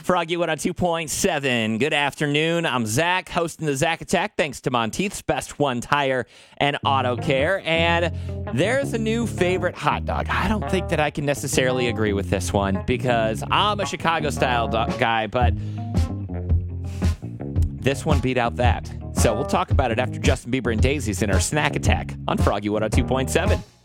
Froggy 102.7. Good afternoon. I'm Zach, hosting the Zach Attack, thanks to Monteith's Best One Tire and Auto Care. And there's a new favorite hot dog. I don't think that I can necessarily agree with this one because I'm a Chicago-style guy, but this one beat out that. So we'll talk about it after Justin Bieber and Daisy's in our Snack Attack on Froggy 102.7.